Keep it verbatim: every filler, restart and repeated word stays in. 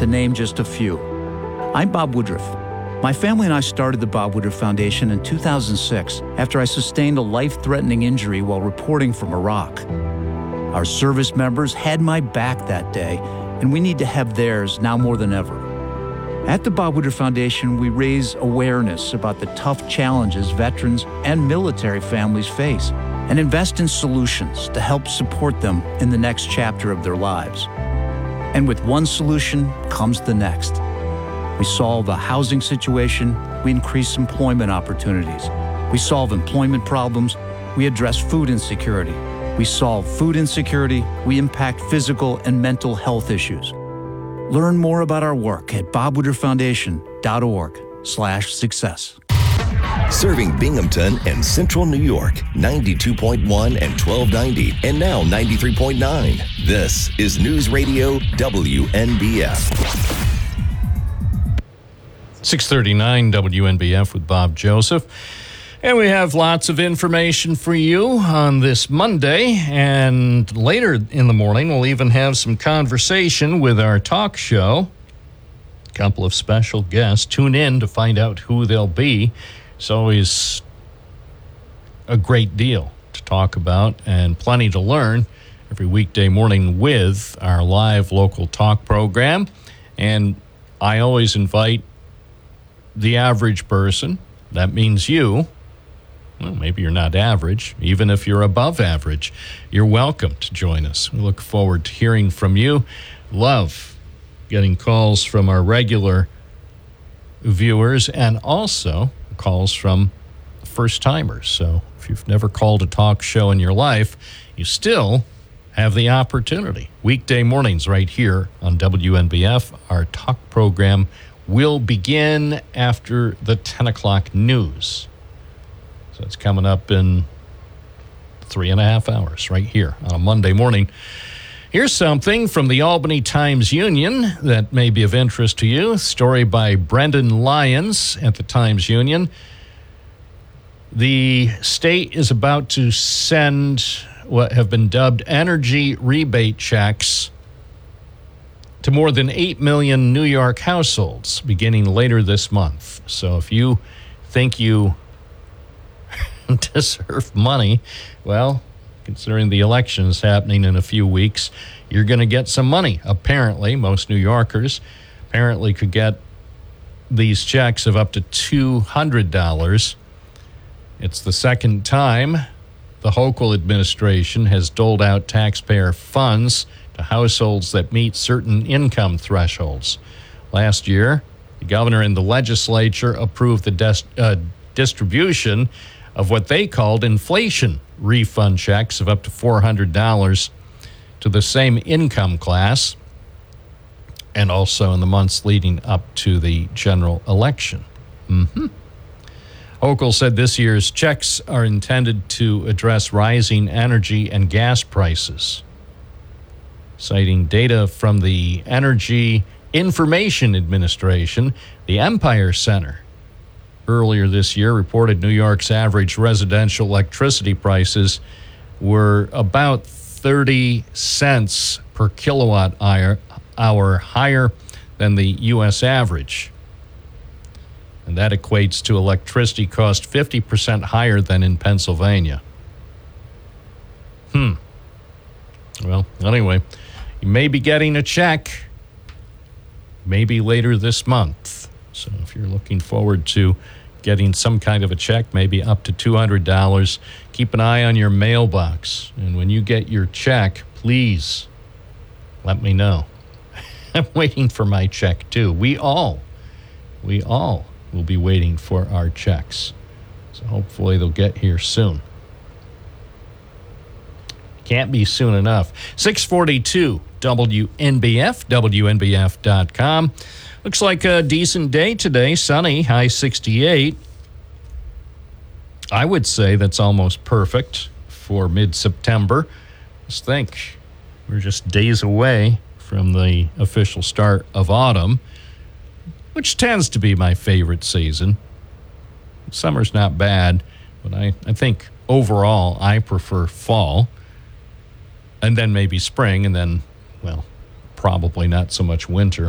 to name just a few. I'm Bob Woodruff. My family and I started the Bob Woodruff Foundation in two thousand six after I sustained a life-threatening injury while reporting from Iraq. Our service members had my back that day, and we need to have theirs now more than ever. At the Bob Woodruff Foundation, we raise awareness about the tough challenges veterans and military families face and invest in solutions to help support them in the next chapter of their lives. And with one solution comes the next. We solve the housing situation, we increase employment opportunities. We solve employment problems, we address food insecurity. We solve food insecurity, we impact physical and mental health issues. Learn more about our work at bobwoodrufffoundation.org slash success. Serving Binghamton and Central New York, ninety-two point one and twelve ninety, and now ninety-three point nine. This is News Radio W N B F. six thirty-nine W N B F with Bob Joseph. And we have lots of information for you on this Monday. And later in the morning, we'll even have some conversation with our talk show. A couple of special guests. Tune in to find out who they'll be. It's always a great deal to talk about and plenty to learn every weekday morning with our live local talk program. And I always invite the average person. That means you. Well, maybe you're not average. Even if you're above average, you're welcome to join us. We look forward to hearing from you. Love getting calls from our regular viewers and also calls from first-timers. So if you've never called a talk show in your life, you still have the opportunity. Weekday mornings right here on W N B F. Our talk program will begin after the ten o'clock news. So it's coming up in three and a half hours right here on a Monday morning. Here's something from the Albany Times-Union that may be of interest to you. A story by Brendan Lyons at the Times-Union. The state is about to send what have been dubbed energy rebate checks to more than eight million New York households beginning later this month. So if you think you deserve money, well, considering the election is happening in a few weeks, you're going to get some money. Apparently, most New Yorkers apparently could get these checks of up to two hundred dollars. It's the second time the Hochul administration has doled out taxpayer funds to households that meet certain income thresholds. Last year, the governor and the legislature approved the des- uh, distribution of what they called inflation refund checks of up to four hundred dollars to the same income class, and also in the months leading up to the general election. Mm-hmm. Hochul said this year's checks are intended to address rising energy and gas prices. Citing data from the Energy Information Administration, the Empire Center earlier this year reported New York's average residential electricity prices were about thirty cents per kilowatt hour higher than the U S average. And that equates to electricity cost fifty percent higher than in Pennsylvania. Hmm. Well, anyway, you may be getting a check maybe later this month. So if you're looking forward to getting some kind of a check, maybe up to two hundred dollars, keep an eye on your mailbox. And when you get your check, please let me know. I'm waiting for my check too. We all, we all will be waiting for our checks. So hopefully they'll get here soon. Can't be soon enough. six forty-two W N B F, W N B F dot com. Looks like a decent day today. Sunny, high sixty-eight. I would say that's almost perfect for mid-September. Just think, we're just days away from the official start of autumn, which tends to be my favorite season. Summer's not bad, but I, I think overall I prefer fall. And then maybe spring, and then, well, probably not so much winter.